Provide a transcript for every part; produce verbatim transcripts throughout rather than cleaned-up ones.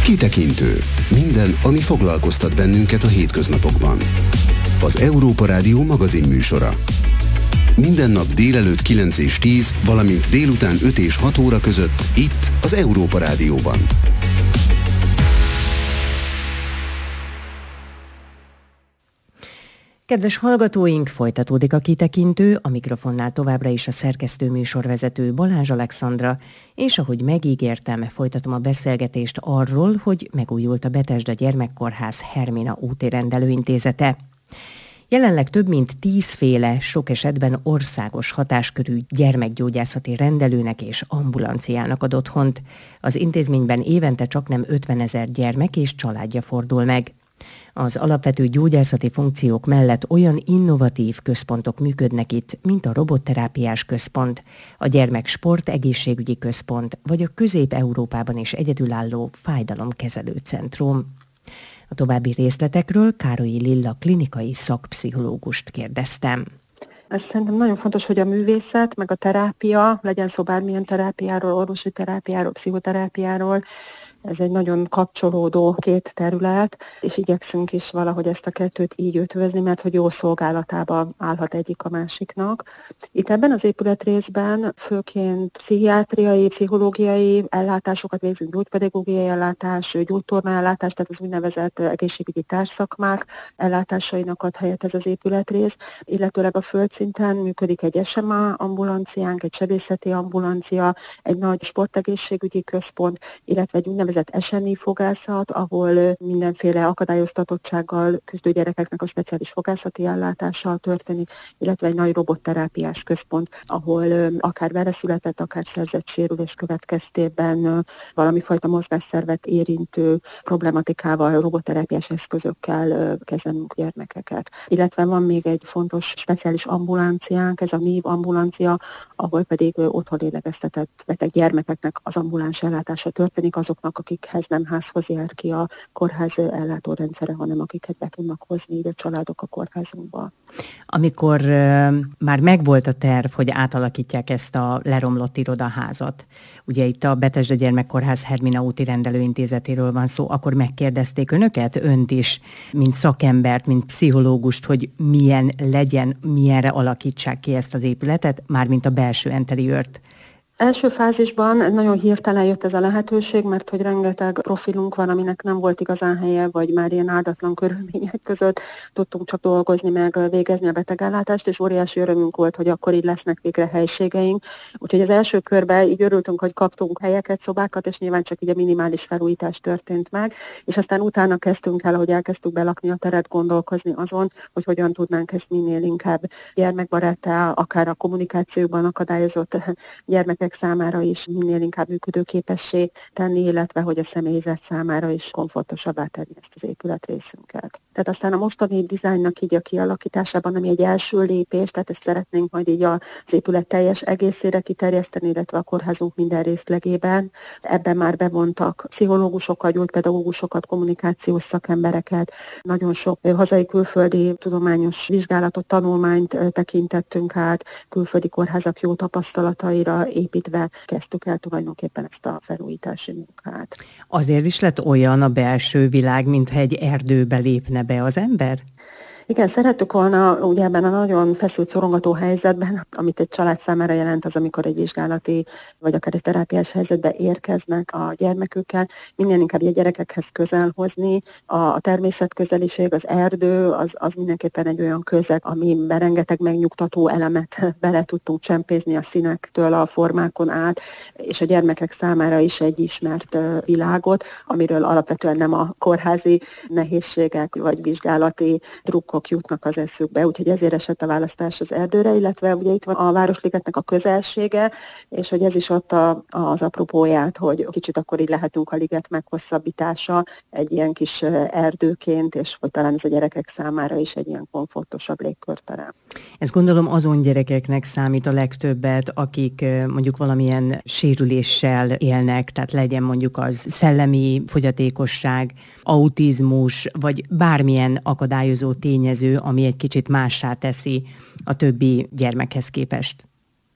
Kitekintő. Minden, ami foglalkoztat bennünket a hétköznapokban. Az Európa Rádió magazinműsora. Minden nap délelőtt kilenc és tíz, valamint délután öt és hat óra között itt az Európa Rádióban. Kedves hallgatóink, folytatódik a Kitekintő, a mikrofonnál továbbra is a szerkesztő műsorvezető Balázs Alexandra, és ahogy megígértem, folytatom a beszélgetést arról, hogy megújult a Betesda Gyermekkórház Hermina úti rendelőintézete. Jelenleg több mint tízféle, sok esetben országos hatáskörű gyermekgyógyászati rendelőnek és ambulanciának ad otthont. Az intézményben évente csaknem ötvenezer gyermek és családja fordul meg. Az alapvető gyógyászati funkciók mellett olyan innovatív központok működnek itt, mint a robotterápiás központ, a gyermek sport egészségügyi központ, vagy a Közép-Európában is egyedülálló fájdalomkezelő centrum. A további részletekről Károlyi Lilla klinikai szakpszichológust kérdeztem. Ez szerintem nagyon fontos, hogy a művészet, meg a terápia, legyen szó bármilyen terápiáról, orvosi terápiáról, pszichoterápiáról, ez egy nagyon kapcsolódó két terület, és igyekszünk is valahogy ezt a kettőt így ötvözni, mert hogy jó szolgálatába állhat egyik a másiknak. Itt ebben az épületrészben főként pszichiátriai, pszichológiai ellátásokat végzünk, gyógypedagógiai ellátás, gyógytorna ellátás, tehát az úgynevezett egészségügyi társszakmák ellátásainak ad helyet ez az épületrész, illetőleg a földszinten működik egy es em á ambulanciánk, egy sebészeti ambulancia, egy nagy sportegészségügyi központ, illetve egy úgynevezett es en i fogászat, ahol mindenféle akadályoztatottsággal küzdő gyerekeknek a speciális fogászati ellátása történik, illetve egy nagy robotterápiás központ, ahol akár vereszületett, akár szerzett sérülés következtében valami fajta mozgásszervet érintő problematikával, robotterápiás eszközökkel kezelünk gyermekeket. Illetve van még egy fontos speciális ambulanciánk, ez a NIV ambulancia, ahol pedig otthon lélegeztetett beteg gyermekeknek az ambuláns ellátása történik, azoknak, akikhez nem házhoz jár ki a kórház ellátórendszere, hanem akiket be tudnak hozni így a családok a kórházunkba. Amikor uh, már megvolt a terv, hogy átalakítják ezt a leromlott irodaházat, ugye itt a Betesda Gyermekkórház Hermina úti rendelőintézetéről van szó, akkor megkérdezték önöket, önt is, mint szakembert, mint pszichológust, hogy milyen legyen, milyenre alakítsák ki ezt az épületet, mármint a belső enteriőrt. Első fázisban nagyon hirtelen jött ez a lehetőség, mert hogy rengeteg profilunk van, aminek nem volt igazán helye, vagy már ilyen áldatlan körülmények között tudtunk csak dolgozni, meg végezni a betegellátást, és óriási örömünk volt, hogy akkor így lesznek végre helységeink. Úgyhogy az első körben így örültünk, hogy kaptunk helyeket, szobákat, és nyilván csak így a minimális felújítás történt meg, és aztán utána kezdtünk el, hogy elkezdtük belakni a teret, gondolkozni azon, hogy hogyan tudnánk ezt minél inkább gyermekbaráttá, akár a kommunikációban akadályozott gyermekek számára is minél inkább működőképessé tenni, illetve hogy a személyzet számára is komfortosabbá tenni ezt az épületrészünket. Tehát aztán a mostani dizájnnak így a kialakításában, ami egy első lépés, tehát ezt szeretnénk majd így az épület teljes egészére kiterjeszteni, illetve a kórházunk minden részlegében. Ebben már bevontak pszichológusokat, gyógypedagógusokat, kommunikációs szakembereket, nagyon sok hazai külföldi tudományos vizsgálatot, tanulmányt tekintettünk át, külföldi kórházak jó tapasztalataira építve kezdtük el tulajdonképpen ezt a felújítási munkát. Azért is lett olyan a belső világ, mintha egy erdőbe lépne be az ember? Igen, szerettük volna ugye ebben a nagyon feszült, szorongató helyzetben, amit egy család számára jelent az, amikor egy vizsgálati vagy akár egy terápiás helyzetbe érkeznek a gyermekükkel, minél inkább a gyerekekhez közel hozni. A természetközeliség, az erdő, az, az mindenképpen egy olyan közeg, amiben rengeteg megnyugtató elemet bele tudtunk csempészni a színektől a formákon át, és a gyermekek számára is egy ismert világot, amiről alapvetően nem a kórházi nehézségek vagy vizsgálati drukkok jutnak az eszükbe, úgyhogy ezért esett a választás az erdőre, illetve ugye itt van a Városligetnek a közelsége, és hogy ez is adta az apropóját, hogy kicsit akkor így lehetünk a liget meghosszabbítása egy ilyen kis erdőként, és hogy talán ez a gyerekek számára is egy ilyen komfortosabb légkört terem. Ez gondolom azon gyerekeknek számít a legtöbbet, akik mondjuk valamilyen sérüléssel élnek, tehát legyen mondjuk az szellemi fogyatékosság, autizmus, vagy bármilyen akadályozó tényező, ami egy kicsit mássá teszi a többi gyermekhez képest.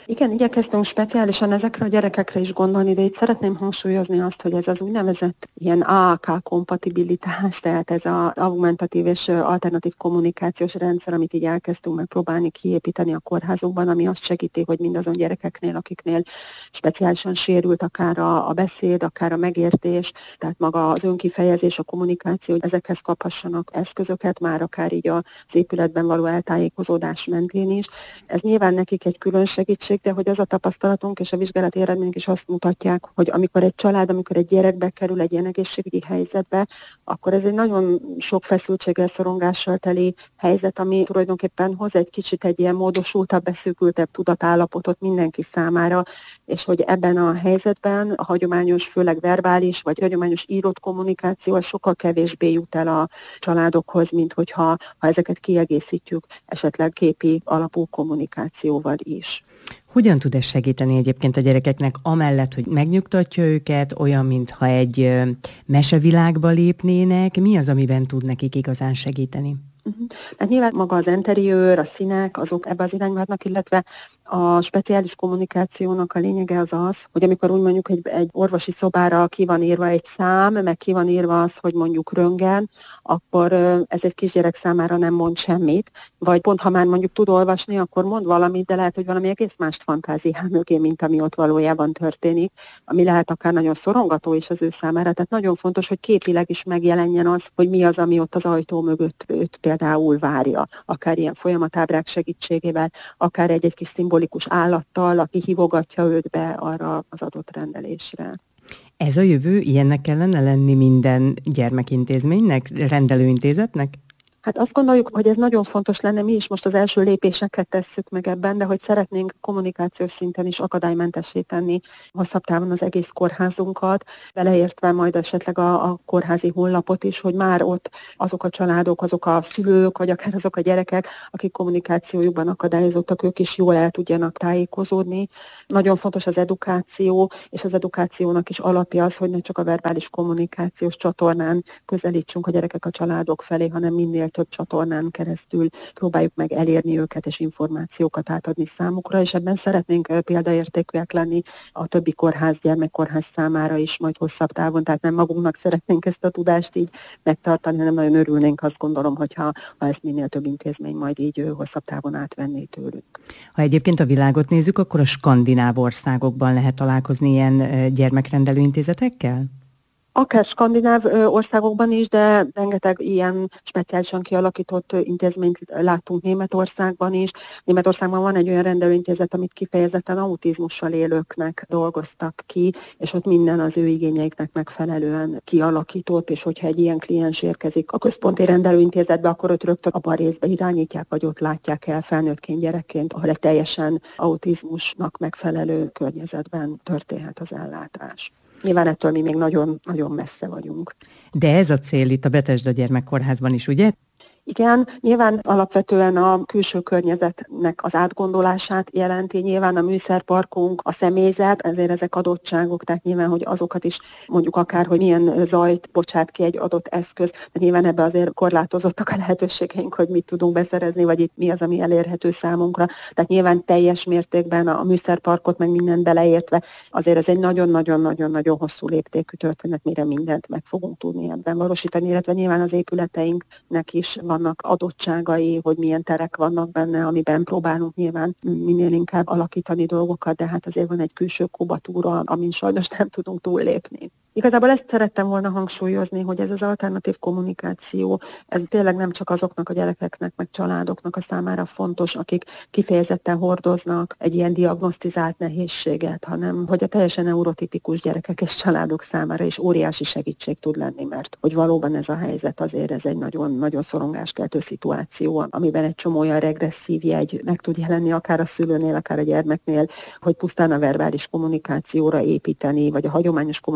Igen, igyekeztünk speciálisan ezekre a gyerekekre is gondolni, de itt szeretném hangsúlyozni azt, hogy ez az úgynevezett ilyen á á ká-kompatibilitás, tehát ez az augmentatív és alternatív kommunikációs rendszer, amit így elkezdtünk megpróbálni kiépíteni a kórházokban, ami azt segíti, hogy mindazon gyerekeknél, akiknél speciálisan sérült akár a, a beszéd, akár a megértés, tehát maga az önkifejezés, a kommunikáció, hogy ezekhez kaphassanak eszközöket, már akár így az épületben való eltájékozódás mentén is. Ez nyilván nekik egy külön segítség, de hogy az a tapasztalatunk és a vizsgálati eredmények is azt mutatják, hogy amikor egy család, amikor egy gyerek bekerül egy ilyen egészségügyi helyzetbe, akkor ez egy nagyon sok feszültséggel, szorongással teli helyzet, ami tulajdonképpen hoz egy kicsit egy ilyen módosultabb, beszűkültebb tudatállapotot mindenki számára, és hogy ebben a helyzetben a hagyományos, főleg verbális vagy hagyományos írott kommunikáció az sokkal kevésbé jut el a családokhoz, mint hogyha ha ezeket kiegészítjük esetleg képi alapú kommunikációval is. Hogyan tud ez segíteni egyébként a gyerekeknek, amellett, hogy megnyugtatja őket, olyan, mintha egy mesevilágba lépnének? Mi az, amiben tud nekik igazán segíteni? Tehát nyilván maga az interiőr, a színek, azok ebbe az irányba hatnak, illetve a speciális kommunikációnak a lényege az az, hogy amikor úgy mondjuk egy, egy orvosi szobára ki van írva egy szám, meg ki van írva az, hogy mondjuk röntgen, akkor ez egy kisgyerek számára nem mond semmit, vagy pont ha már mondjuk tud olvasni, akkor mond valamit, de lehet, hogy valami egész mást fantáziál mögé, mint ami ott valójában történik, ami lehet akár nagyon szorongató is az ő számára. Tehát nagyon fontos, hogy képileg is megjelenjen az, hogy mi az, ami ott az ajtó mögött őt például várja, akár ilyen folyamatábrák segítségével, akár egy-egy kis szimbolikus állattal, aki hívogatja őt be arra az adott rendelésre. Ez a jövő, ilyennek kellene lenni minden gyermekintézménynek, rendelőintézetnek? Hát azt gondoljuk, hogy ez nagyon fontos lenne, mi is most az első lépéseket tesszük meg ebben, de hogy szeretnénk kommunikációs szinten is akadálymentessé tenni hosszabb távon az egész kórházunkat, beleértve majd esetleg a, a kórházi honlapot is, hogy már ott azok a családok, azok a szülők, vagy akár azok a gyerekek, akik kommunikációjukban akadályozottak, ők is jól el tudjanak tájékozódni. Nagyon fontos az edukáció, és az edukációnak is alapja az, hogy ne csak a verbális kommunikációs csatornán közelítsünk a gyerekek a családok felé, hanem minél több csatornán keresztül próbáljuk meg elérni őket és információkat átadni számukra, és ebben szeretnénk példaértékűek lenni a többi kórház, gyermekkórház számára is majd hosszabb távon, tehát nem magunknak szeretnénk ezt a tudást így megtartani, hanem nagyon örülnénk, azt gondolom, hogyha ha ezt minél több intézmény majd így hosszabb távon átvenné tőlünk. Ha egyébként a világot nézzük, akkor a skandináv országokban lehet találkozni ilyen gyermekrendelő intézetekkel? Akár skandináv országokban is, de rengeteg ilyen speciálisan kialakított intézményt láttunk Németországban is. Németországban van egy olyan rendelőintézet, amit kifejezetten autizmussal élőknek dolgoztak ki, és ott minden az ő igényeiknek megfelelően kialakított, és hogyha egy ilyen kliens érkezik a központi rendelőintézetbe, akkor ott rögtön abban a részbe irányítják, vagy ott látják el felnőttként, gyerekként, ahol egy teljesen autizmusnak megfelelő környezetben történhet az ellátás. Nyilván ettől mi még nagyon, nagyon messze vagyunk. De ez a cél itt a Bethesda Gyermekkórházban is, ugye? Igen, nyilván alapvetően a külső környezetnek az átgondolását jelenti, nyilván a műszerparkunk, a személyzet, ezért ezek adottságok, tehát nyilván, hogy azokat is mondjuk akár, hogy milyen zajt bocsát ki egy adott eszköz, de nyilván ebbe azért korlátozottak a lehetőségeink, hogy mit tudunk beszerezni, vagy itt mi az, ami elérhető számunkra. Tehát nyilván teljes mértékben a műszerparkot meg mindent beleértve, azért ez egy nagyon-nagyon-nagyon-nagyon hosszú léptékű történet, mire mindent meg fogunk tudni ebben valósítani, illetve nyilván az épületeinknek is vannak adottságai, hogy milyen terek vannak benne, amiben próbálunk nyilván minél inkább alakítani dolgokat, de hát azért van egy külső kubatúra, amin sajnos nem tudunk túllépni. Igazából ezt szerettem volna hangsúlyozni, hogy ez az alternatív kommunikáció, ez tényleg nem csak azoknak a gyerekeknek, meg családoknak a számára fontos, akik kifejezetten hordoznak egy ilyen diagnosztizált nehézséget, hanem hogy a teljesen neurotipikus gyerekek és családok számára is óriási segítség tud lenni, mert hogy valóban ez a helyzet azért ez egy nagyon-nagyon szorongáskeltő szituáció, amiben egy csomó olyan regresszív jegy meg tud jelenni akár a szülőnél, akár a gyermeknél, hogy pusztán a verbális kommunikációra építeni, vagy a hagyományos kommunikáció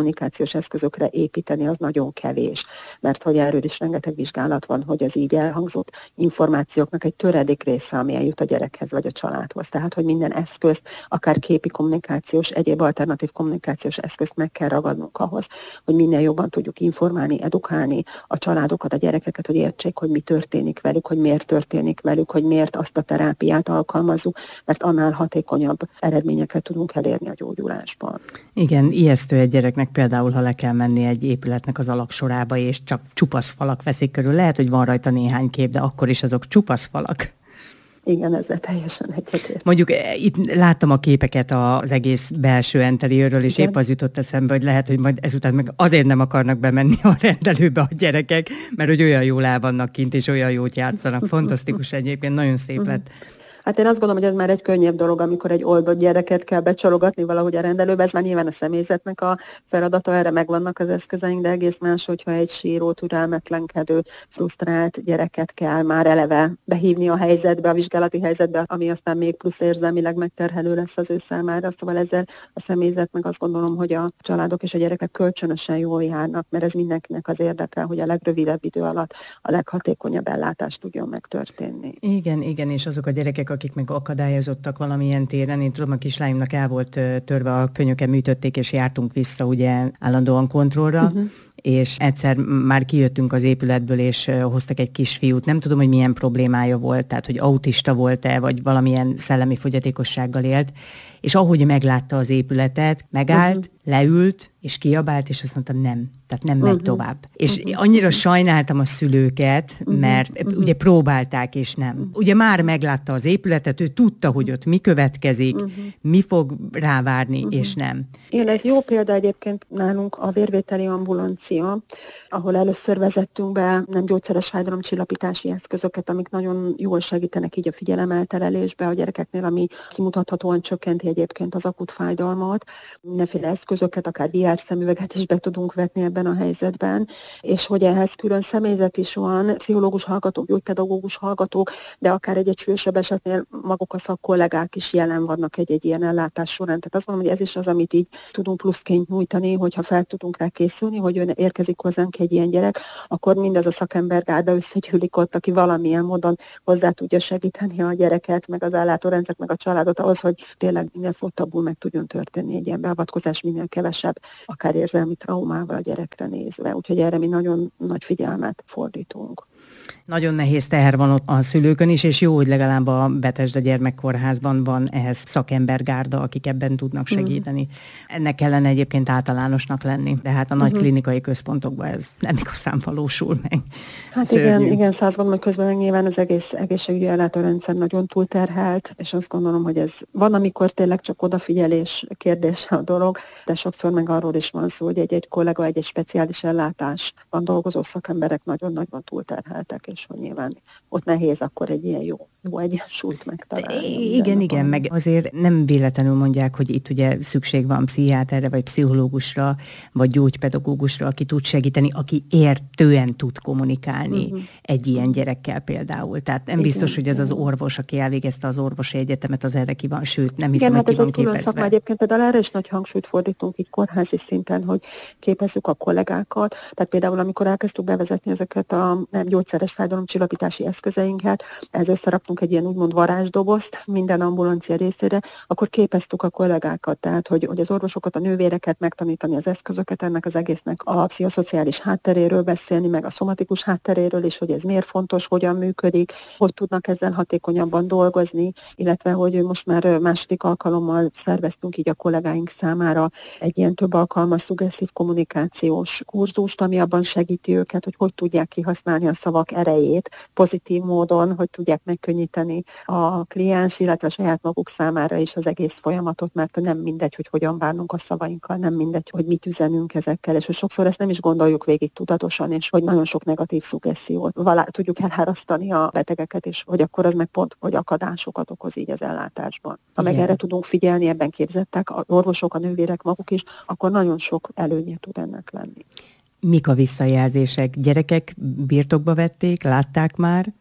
kommunikációs eszközökre építeni, az nagyon kevés, mert hogy erről is rengeteg vizsgálat van, hogy az így elhangzott információknak egy töredék része, ami eljut a gyerekhez vagy a családhoz. Tehát, hogy minden eszközt, akár képi kommunikációs, egyéb alternatív kommunikációs eszközt meg kell ragadnunk ahhoz, hogy minél jobban tudjuk informálni, edukálni a családokat, a gyerekeket, hogy értsék, hogy mi történik velük, hogy miért történik velük, hogy miért azt a terápiát alkalmazzuk, mert annál hatékonyabb eredményeket tudunk elérni a gyógyulásban. Igen, ijesztő egy gyereknek például, ha le kell menni egy épületnek az alagsorába, és csak csupasz falak veszik körül. Lehet, hogy van rajta néhány kép, de akkor is azok csupasz falak. Igen, ezzel teljesen egyetért. Mondjuk itt láttam a képeket az egész belső enteriőrről, és igen, épp az jutott eszembe, hogy lehet, hogy majd ezután meg azért nem akarnak bemenni a rendelőbe a gyerekek, mert hogy olyan jól el vannak kint, és olyan jót játszanak. Fantasztikus egyébként, nagyon szép lett. Hát én azt gondolom, hogy ez már egy könnyebb dolog, amikor egy oldott gyereket kell becsalogatni valahogy a rendelőbe. Ez már nyilván a személyzetnek a feladata, erre megvannak az eszközeink, de egész más, hogyha egy síró, türelmetlenkedő, frusztrált gyereket kell már eleve behívni a helyzetbe, a vizsgálati helyzetbe, ami aztán még plusz érzelmileg megterhelő lesz az ő számára. Szóval ezzel a személyzetnek azt gondolom, hogy a családok és a gyerekek kölcsönösen jól járnak, mert ez mindenkinek az érdeke, hogy a legrövidebb idő alatt a leghatékonyabb ellátást tudjon megtörténni. Igen, igen, és azok a gyerekek, akik meg akadályozottak valamilyen téren. Én tudom, a kislányomnak el volt törve a könyöke, műtötték, és jártunk vissza ugye állandóan kontrollra, uh-huh. és egyszer már kijöttünk az épületből, és hoztak egy kisfiút. Nem tudom, hogy milyen problémája volt, tehát hogy autista volt-e, vagy valamilyen szellemi fogyatékossággal élt, és ahogy meglátta az épületet, megállt, uh-huh. leült, és kiabált, és azt mondta, nem, tehát nem uh-huh. megy tovább. És uh-huh. annyira sajnáltam a szülőket, mert uh-huh. ugye próbálták, és nem. Uh-huh. Ugye már meglátta az épületet, ő tudta, hogy ott mi következik, uh-huh. mi fog rávárni, uh-huh. és nem. Igen, ez jó példa egyébként nálunk a vérvételi ambulancia, ahol először vezettünk be nem gyógyszeres fájdalomcsillapítási eszközöket, amik nagyon jól segítenek így a figyelemelterelésbe a gyerekeknél, ami kimutathatóan csökkenti egyébként az akut fájdalmat. Mindenféle eszközöket, akár vé er szemüveget is be tudunk vetni ebben a helyzetben, és hogy ehhez külön személyzet is van, pszichológus hallgatók, gyógypedagógus hallgatók, de akár egy-egy súlyosabb esetnél maguk a szakkollégák is jelen vannak egy-egy ilyen ellátás során. Tehát azt mondom, hogy ez is az, amit így tudunk pluszként nyújtani, hogyha fel tudunk rá készülni, hogy jön, érkezik hozzánk egy ilyen gyerek, akkor mindez a szakembergárda összegyűlik ott, aki valamilyen módon hozzá tudja segíteni a gyereket, meg az ellátórendszert, meg a családot ahhoz, hogy tényleg minél flottabbul meg tudjon történni egy ilyen beavatkozás, minél kevesebb, akár érzelmi traumával a gyerekre nézve. Úgyhogy erre mi nagyon nagy figyelmet fordítunk. Nagyon nehéz teher van ott a szülőkön is, és jó, hogy legalább a Bethesda Gyermekkórházban van ehhez szakembergárda, akik ebben tudnak segíteni. Mm. Ennek kellene egyébként általánosnak lenni, de hát a nagy mm-hmm. klinikai központokban ez nem igazán valósul meg. Hát Szörnyű. igen, igen, szóval azt gondolom, hogy közben meg nyilván az egész egészségügyi ellátórendszer nagyon túlterhelt, és azt gondolom, hogy ez van, amikor tényleg csak odafigyelés kérdése a dolog, de sokszor meg arról is van szó, hogy egy-egy kollega, egy-egy speciális ellátásban dolgozó szakemberek nagyon-nagyon túlterheltek, és hogy nyilván ott nehéz akkor egy ilyen jó, jó egyensúlyt megtalálni. Igen, igen, meg azért nem véletlenül mondják, hogy itt ugye szükség van pszichiáterre, vagy pszichológusra, vagy gyógypedagógusra, aki tud segíteni, aki értően tud kommunikálni uh-huh. egy ilyen gyerekkel például. Tehát nem igen, biztos, hogy ez az orvos, aki elvégezte az orvosi egyetemet, az erre ki van, sőt, nem hiszem, igen, hogy hát ki van képezve. Igen, hát ez egy külön szakma egyébként, például erre is nagy hangsúlyt fordítunk így kórházi szinten, hogy képezzük a kollégákat. Tehát például, amikor elkezdtük bevezetni ezeket a nem gyógyszeres fájdalomcsillapítási eszközeinket, ez összeraktunk egy ilyen úgymond varázsdobozt minden ambulancia részére, akkor képeztük a kollégákat, tehát hogy, hogy az orvosokat, a nővéreket megtanítani az eszközöket, ennek az egésznek a pszichoszociális hátteréről beszélni, meg a szomatikus hátteréről is, hogy ez miért fontos, hogyan működik, hogy tudnak ezzel hatékonyabban dolgozni, illetve hogy most már második alkalommal szerveztünk így a kollégáink számára egy ilyen több alkalmas szuggesszív kommunikációs kurzust, ami abban segíti őket, hogy hogy tudják kihasználni a szavak erejét pozitív módon, hogy tudják megkönnyíteni a kliens, illetve a saját maguk számára is az egész folyamatot, mert nem mindegy, hogy hogyan bánunk a szavainkkal, nem mindegy, hogy mit üzenünk ezekkel, és hogy sokszor ezt nem is gondoljuk végig tudatosan, és hogy nagyon sok negatív szuggessziót valá, tudjuk elárasztani a betegeket, és hogy akkor az meg pont, hogy akadásokat okoz így az ellátásban. Ha meg erre tudunk figyelni, ebben képzettek az orvosok, a nővérek maguk is, akkor nagyon sok előnye tud ennek lenni. Mik a visszajelzések? Gyerekek birtokba vették, látták már?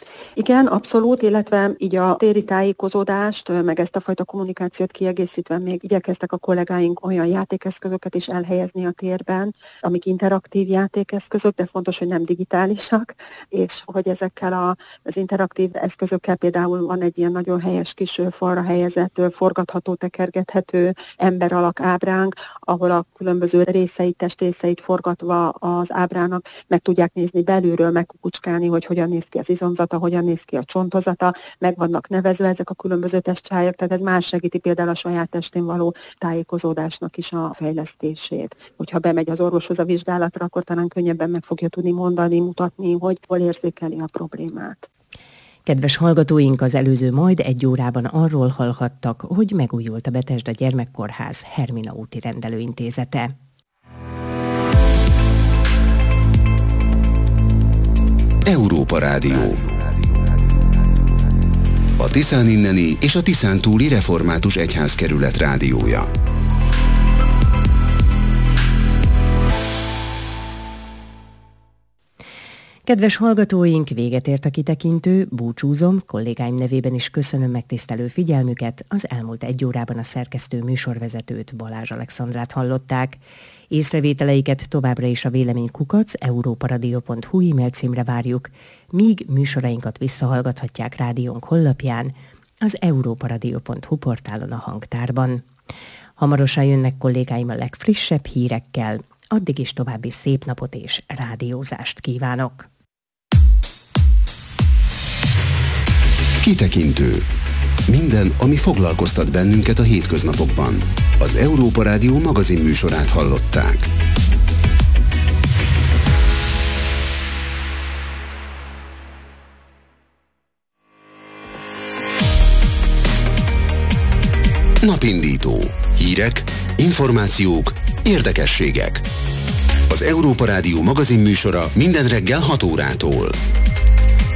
Igen, abszolút, illetve így a téri tájékozódást, meg ezt a fajta kommunikációt kiegészítve még igyekeztek a kollégáink olyan játékeszközöket is elhelyezni a térben, amik interaktív játékeszközök, de fontos, hogy nem digitálisak, és hogy ezekkel a, az interaktív eszközökkel például van egy ilyen nagyon helyes kis falra helyezett, forgatható, tekergethető ember alak ábránk, ahol a különböző részeit, testrészeit forgatva az ábrának meg tudják nézni belülről, megkukucskálni, hogy hogyan néz ki az izomzata, hogyan néz ki a csontozata, meg vannak nevezve ezek a különböző testcsájak, tehát ez más segíti például a saját testén való tájékozódásnak is a fejlesztését. Hogyha bemegy az orvoshoz a vizsgálatra, akkor talán könnyebben meg fogja tudni mondani, mutatni, hogy hol érzékeli a problémát. Kedves hallgatóink, az előző majd egy órában arról hallhattak, hogy megújult a Betesda Gyermekkórház Hermina úti rendelőintézete. Európa Rádió. A Tiszán inneni és a Tiszán túli református egyházkerület rádiója. Kedves hallgatóink, véget ért a kitekintő, búcsúzom, kollégáim nevében is köszönöm megtisztelő figyelmüket, az elmúlt egy órában a szerkesztő műsorvezetőt, Balázs Alexandrát hallották. Észrevételeiket továbbra is a véleménykukac európaradio pont hu e-mail címre várjuk, míg műsorainkat visszahallgathatják rádiónk honlapján, az európaradio pont hu portálon a hangtárban. Hamarosan jönnek kollégáim a legfrissebb hírekkel, addig is további szép napot és rádiózást kívánok! Kitekintő. Minden, ami foglalkoztat bennünket a hétköznapokban. Az Európa Rádió magazin műsorát hallották. Napindító. Hírek, információk, érdekességek. Az Európa Rádió magazin műsora minden reggel hat órától.